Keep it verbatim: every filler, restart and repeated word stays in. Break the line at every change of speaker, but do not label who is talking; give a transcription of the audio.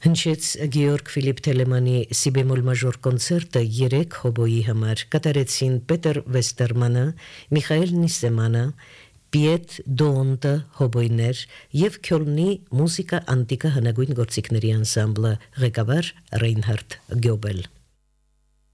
Հնչեց Գեորգ Ֆիլիպ Թելեմանի սի բեմոլ մաժոր կոնցերտը երեք հոբոյի համար կատարեցին Պետր Վեստերմանը, Միխայել Նիսեմանը, Պիետ Դոնտը հոբոյներ եւ Քյոլնի մուզիկա անտիկա հնագույն գործիքների անսամբլը ղեկավար Ռեյնհարդ Գյոբել